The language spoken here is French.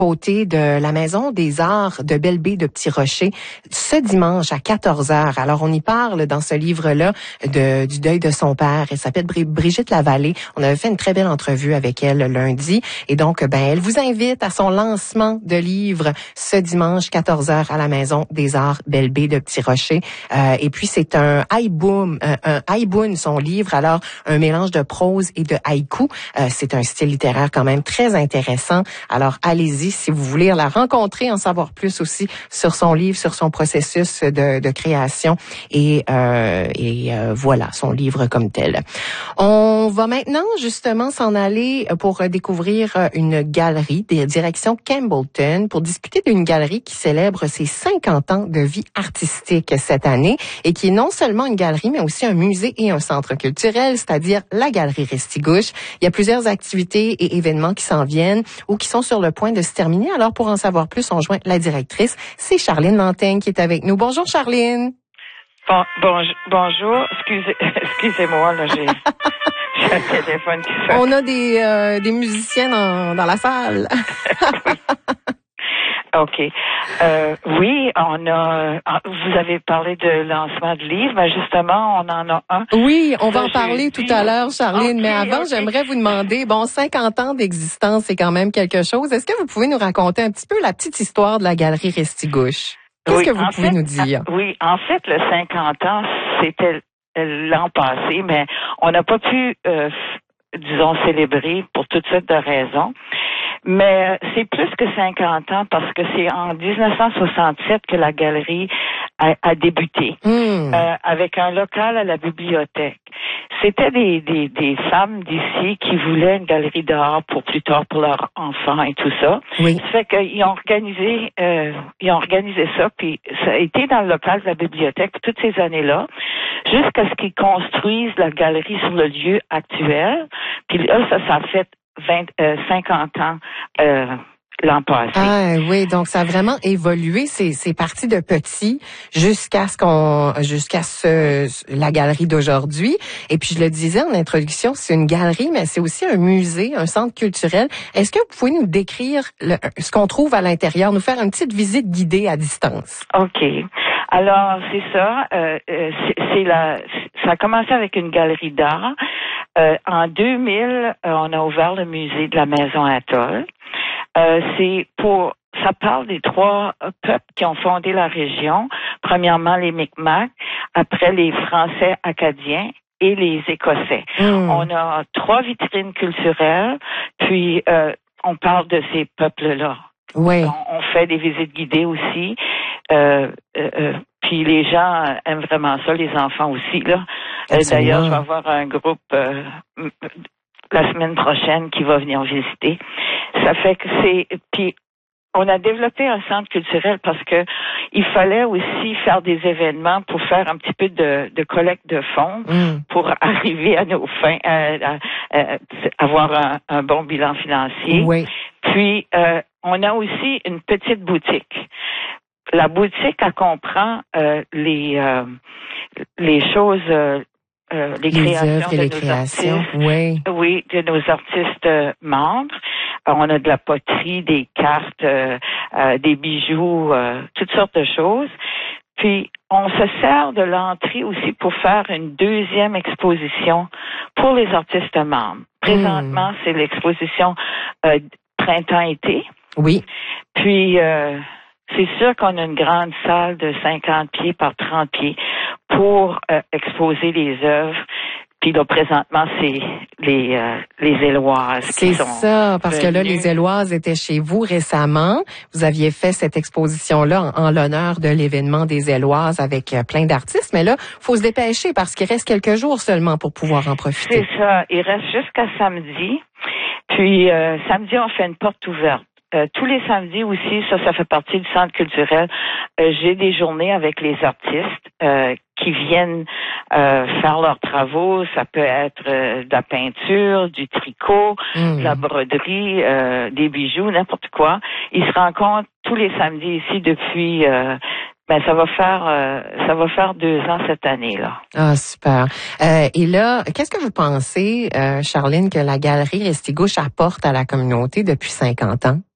côté de la Maison des Arts de Belle-Baie de Petit-Rocher ce dimanche à 14h. Alors, on y parle dans ce livre-là du deuil de son père. Elle s'appelle Brigitte Lavallée. On avait fait une très belle entrevue avec elle lundi. Et donc, elle vous invite à son lancement de livre ce dimanche 14h à la Maison des Arts Belle-Baie de Petit-Rocher. Et puis, c'est un haïboum, son livre. Alors, un mélange de prose et de haïku. C'est un style littéraire quand même très intéressant. Alors, allez-y si vous voulez la rencontrer, en savoir plus aussi sur son livre, sur son processus de création et voilà, son livre comme tel. On va maintenant justement s'en aller pour découvrir une galerie, direction Campbellton, pour discuter d'une galerie qui célèbre ses 50 ans de vie artistique cette année et qui est non seulement une galerie, mais aussi un musée et un centre culturel, c'est-à-dire la Galerie Restigouche. Il y a plusieurs activités et événements qui s'en viennent ou qui sont sur le point de se terminer. Alors, pour en savoir plus, on joint la directrice. C'est Charline Lanteigne qui est avec nous. Bonjour, Charline. Bonjour. Excusez-moi, là, j'ai un téléphone qui sonne. On a des musiciens dans la salle. OK. Oui, vous avez parlé de lancement de livre, mais justement, on en a un. Oui, on va en parler tout à l'heure, Charline, mais avant, j'aimerais vous demander, 50 ans d'existence, c'est quand même quelque chose. Est-ce que vous pouvez nous raconter un petit peu la petite histoire de la Galerie Restigouche? Qu'est-ce que vous pouvez nous dire? Oui, en fait, le 50 ans, c'était l'an passé, mais on n'a pas pu, disons, célébrer pour toutes sortes de raisons. Mais c'est plus que 50 ans parce que c'est en 1967 que la galerie a débuté avec un local à la bibliothèque. C'était des femmes d'ici qui voulaient une galerie d'art pour plus tard pour leurs enfants et tout ça. Oui. Ça fait qu'ils ont organisé ça, puis ça a été dans le local de la bibliothèque toutes ces années-là, jusqu'à ce qu'ils construisent la galerie sur le lieu actuel. Puis là, ça a fait 50 ans l'an passé. Ah oui, donc ça a vraiment évolué. C'est parti de petit jusqu'à la galerie d'aujourd'hui. Et puis je le disais en introduction, c'est une galerie, mais c'est aussi un musée, un centre culturel. Est-ce que vous pouvez nous décrire ce qu'on trouve à l'intérieur, nous faire une petite visite guidée à distance? OK. Alors c'est ça. Ça a commencé avec une galerie d'art. En 2000, on a ouvert le musée de la Maison Atoll. Ça parle des trois peuples qui ont fondé la région. Premièrement, les Micmacs, après les Français acadiens et les Écossais. On a 3 vitrines culturelles, puis on parle de ces peuples-là. Oui. On fait des visites guidées aussi. Puis les gens aiment vraiment ça, les enfants aussi, là. D'ailleurs, je vais avoir un groupe la semaine prochaine qui va venir visiter. Ça fait que puis on a développé un centre culturel parce que il fallait aussi faire des événements pour faire un petit peu de collecte de fonds pour arriver à nos fins, avoir un bon bilan financier. Oui. Puis on a aussi une petite boutique. La boutique, elle comprend les choses, les créations œuvres et de les nos créations. artistes. Oui. Oui, de nos artistes membres. On a de la poterie, des cartes, des bijoux, toutes sortes de choses. Puis, on se sert de l'entrée aussi pour faire une deuxième exposition pour les artistes membres. Présentement, c'est l'exposition printemps-été. Oui. Puis, c'est sûr qu'on a une grande salle de 50 pieds par 30 pieds pour exposer les œuvres. Puis là, présentement, c'est les Éloises qui sont... C'est ça, parce que là, les Éloises étaient chez vous récemment. Vous aviez fait cette exposition-là en l'honneur de l'événement des Éloises avec plein d'artistes. Mais là, faut se dépêcher parce qu'il reste quelques jours seulement pour pouvoir en profiter. C'est ça. Il reste jusqu'à samedi. Puis, samedi, on fait une porte ouverte. Tous les samedis aussi, ça fait partie du centre culturel. J'ai des journées avec les artistes qui viennent faire leurs travaux. Ça peut être de la peinture, du tricot, de la broderie, des bijoux, n'importe quoi. Ils se rencontrent tous les samedis ici depuis... ça va faire 2 ans cette année-là. Ah, super. Et là, qu'est-ce que vous pensez, Charline, que la Galerie Restigouche apporte à la communauté depuis 50 ans?